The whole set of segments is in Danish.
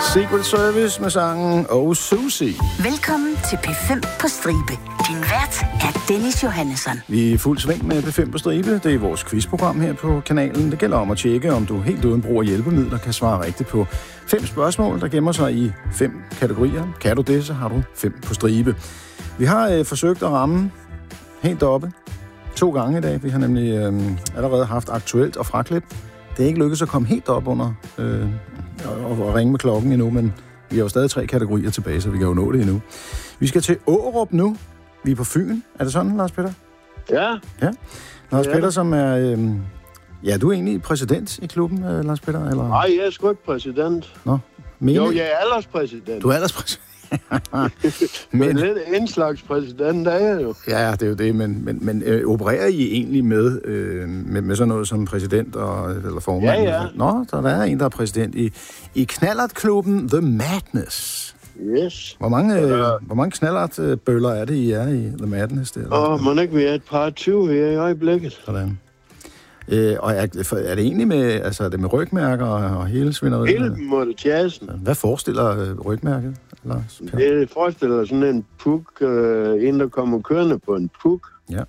Secret Service med sangen Oh Susie. Velkommen til P5 på stribe. Din vært er Dennis Johannesson. Vi er i fuld sving med P5 på stribe. Det er vores quizprogram her på kanalen. Det gælder om at tjekke, om du helt uden brug af hjælpemidler kan svare rigtigt på 5 spørgsmål, der gemmer sig i 5 kategorier. Kan du det, så har du 5 på stribe. Vi har forsøgt at ramme helt oppe 2 gange i dag. Vi har nemlig allerede haft aktuelt og fraklip. Det er ikke lykkedes at komme helt op under og ringe med klokken endnu, men vi har jo stadig 3 kategorier tilbage, så vi kan jo nå det endnu. Vi skal til Aarup nu. Vi er på Fyn. Er det sådan, Lars Peter? Ja. Lars Peter, som er... du er egentlig præsident i klubben, Lars Peter? Eller? Nej, jeg er sgu ikke præsident. Nå. Jo, jeg er alderspræsident. Du er alderspræsident. Men lidt en slags præsident, der er jo. Ja, det er jo det, men opererer I egentlig med sådan noget som præsident eller formand? Ja. Nå, der er en, der er præsident i knallertklubben The Madness. Yes. Hvor mange knallertbøller er det, I er i The Madness? Må ikke, vi er et par 20 her i øjeblikket. Sådan. Og er det egentlig med, altså, er det med rygmærker og hele svineriet? Hele modetjassen. Hvad forestiller rygmærket, Lars? Det forestiller sådan en puk, en der kommer kørende på en puk. Ja.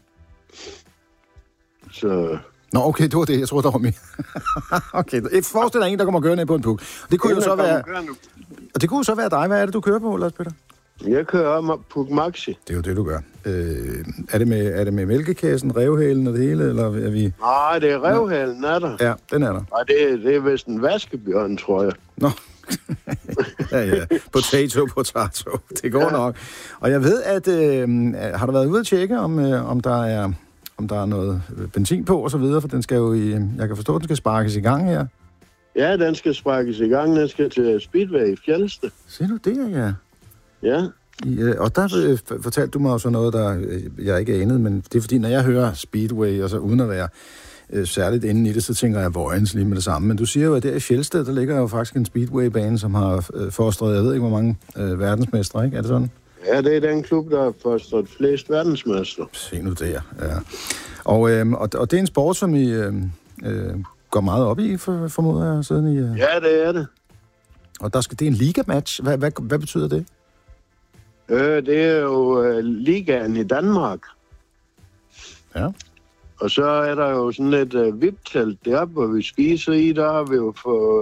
Så... Nå, okay, det var det. Jeg tror, der var mere. Okay, jeg forestiller en, der kommer kørende på en puk. Det kunne jo så være... Og det kunne så være dig. Hvad er det, du kører på, Lars Peter? Jeg kører om Puk Maxi. Det er jo det, du gør. Er det med mælkekassen, revhælen og det hele, eller er vi... Nej, det er revhælen, er der. Ja, den er der. Nej, det er vist en vaskebjørn, tror jeg. Nå. ja. Potato. Det går nok. Og jeg ved, at... har du været ude at tjekke, om der er noget benzin på og så videre, for den skal jo jeg kan forstå, at den skal sparkes i gang her. Ja, den skal sparkes i gang. Den skal til Speedway i Fjeldsted. Ser du det, ja? Ja. Og der fortalte du mig også noget, der jeg ikke anede, men det er fordi, når jeg hører Speedway, og så uden at være særligt inde i det, så tænker jeg Vojens lige med det samme. Men du siger jo, at der i Fjeldsted, der ligger jo faktisk en Speedway-bane, som har fostret, jeg ved ikke, hvor mange verdensmestre, ikke? Er det sådan? Ja, det er den klub, der har fostret flest verdensmestre. Se nu der, ja. Og det er en sport, som I går meget op i, formoder jeg, siden I... Ja, det er det. Og det er en ligamatch. Hvad betyder det? Det er jo ligaen i Danmark. Ja. Og så er der jo sådan et VIP-telt deroppe, hvor vi spiser i. Der har vi jo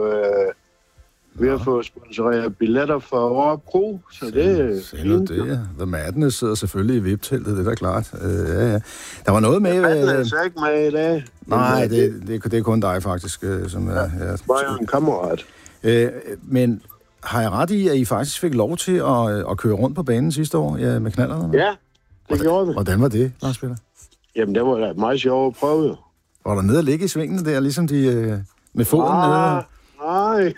fået sponsoreret billetter for Årebro, så det er fint. Det, ja. The Madness sidder selvfølgelig i VIP-teltet, det er da klart. Ja. Der var noget med... The Madness er ikke med i dag. Nej, det er kun dig faktisk, som er... Ja. Bare en kammerat. Men har jeg ret i, at I faktisk fik lov til at køre rundt på banen sidste år med knallerne? Ja, det gjorde vi. Hvordan var det, Lars Peter? Jamen, det var da meget sjovt at prøve. Var der nede at ligge i svingene der, ligesom de med foden nede? Nej.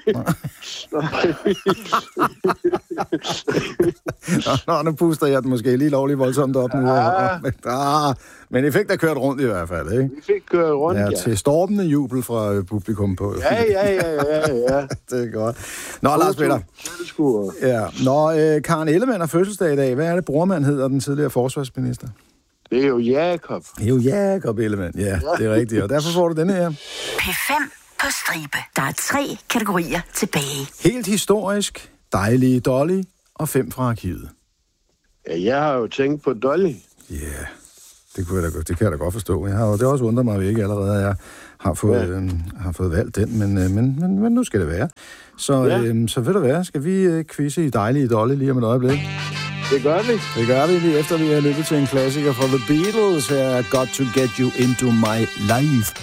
Nu puster jeg den måske lige lovligt voldsomt op nu. Men I fik da kørt rundt i hvert fald, ikke? Vi fik kørt rundt, ja. Til stormende jubel fra publikum på. Ja. Det er godt. Nå, Lars Peter. Ja. Karen Ellemann har fødselsdag i dag. Hvad er det, brormand hedder, den tidligere forsvarsminister? Det er jo Jakob. Det er jo Jakob Ellemann, ja. Det er rigtigt. Og derfor får du denne her. P5 på stribe. Der er 3 kategorier tilbage. Helt historisk, dejlige Dolly og 5 fra arkivet. Ja, jeg har jo tænkt på Dolly. Ja, det kan jeg da godt forstå. Det har også undret mig, at vi ikke allerede har fået valgt den, men nu skal det være. Så ved du hvad, skal vi quizze i dejlige Dolly lige om et øjeblik? Det gør vi. Det gør vi lige efter, vi har lyttet til en klassiker fra The Beatles. Her er Got to Get You Into My Life.